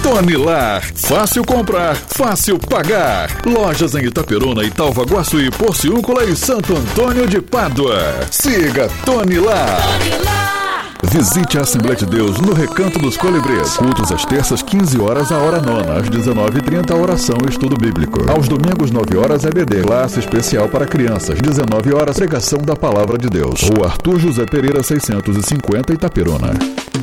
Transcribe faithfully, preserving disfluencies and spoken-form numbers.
Tony Lar, fácil comprar, fácil pagar. Lojas em Itaperuna, Italva, Guaçuí, Porciúncula e Santo Antônio de Pádua. Siga Tony Lar. Visite a Assembleia de Deus no Recanto dos Colibrês. Cultos às terças, quinze horas, a hora nona. Às dezenove e trinta, oração e estudo bíblico. Aos domingos, nove horas, E B D. Classe especial para crianças. dezenove horas, pregação da Palavra de Deus. Rua Arthur José Pereira, seiscentos e cinquenta, Itaperuna.